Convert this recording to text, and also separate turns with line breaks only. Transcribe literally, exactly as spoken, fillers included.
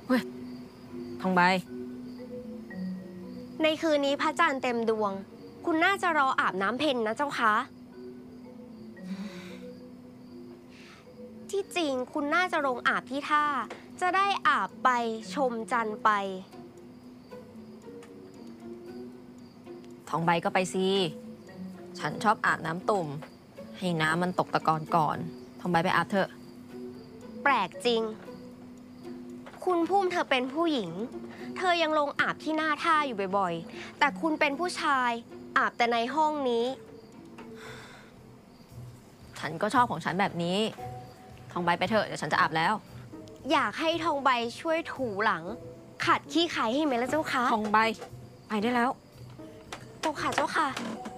เฮ้ยทองใบ
ในคืนนี้พระจันทร์เต็มดวง คุณน่าจะรออาบน้ำเพ็ญนะเจ้าคะที่จริงคุณน่าจะลงอาบที่ท่าจะได้อาบไปชมจันทร์ไป
ทองใบก็ไปสิฉันชอบอาบน้ำตุ่มให้น้ำมันตกตะกอนก่อนทองใบไปอาบเถอะ
แปลกจริงคุณพุ่มเธอเป็นผู้หญิงเธอยังลงอาบที่หน้าท่าอยู่บ่อยๆแต่คุณเป็นผู้ชายอาบแต่ในห้องนี้
ฉันก็ชอบของฉันแบบนี้ทองใบไปเถอะเดี๋ยวฉันจะอาบแล้ว
อยากให้ทองใบช่วยถูหลังขัดขี้ไข่ให้ไหมล่ะเจ้าคะ
ทองใบไปได้แล้ว
เจ้าค่ะเจ้าค่ะ